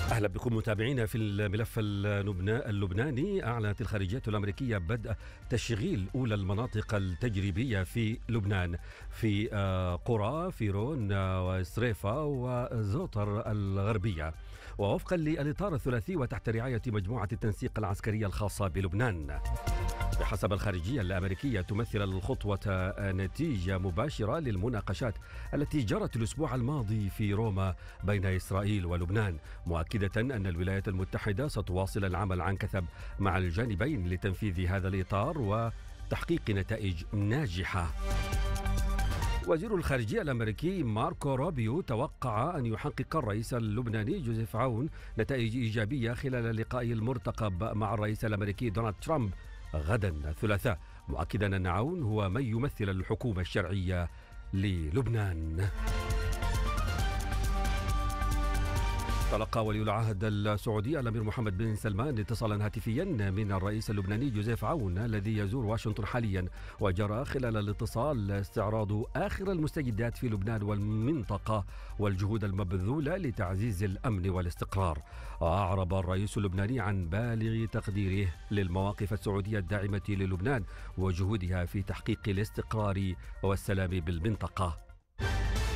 أهلا بكم متابعينا في الملف اللبناني. أعلنت الخارجية الأمريكية بدء تشغيل أولى المناطق التجريبية في لبنان في قرى فيرون وسريفة وزوطر الغربية، ووفقا للإطار الثلاثي وتحت رعاية مجموعة التنسيق العسكرية الخاصة بلبنان. بحسب الخارجية الأمريكية تمثل الخطوة نتيجة مباشرة للمناقشات التي جرت الأسبوع الماضي في روما بين إسرائيل ولبنان، مؤكدة أن الولايات المتحدة ستواصل العمل عن كثب مع الجانبين لتنفيذ هذا الإطار وتحقيق نتائج ناجحة. وزير الخارجية الأمريكي ماركو روبيو توقع أن يحقق الرئيس اللبناني جوزيف عون نتائج إيجابية خلال اللقاء المرتقب مع الرئيس الأمريكي دونالد ترامب غدا الثلاثاء، مؤكدا أن عون هو من يمثل الحكومة الشرعية للبنان. تلقى ولي العهد السعودي الأمير محمد بن سلمان اتصالا هاتفيا من الرئيس اللبناني جوزيف عون الذي يزور واشنطن حاليا، وجرى خلال الاتصال استعراض آخر المستجدات في لبنان والمنطقة والجهود المبذولة لتعزيز الأمن والاستقرار. أعرب الرئيس اللبناني عن بالغ تقديره للمواقف السعودية الداعمة للبنان وجهودها في تحقيق الاستقرار والسلام بالمنطقة.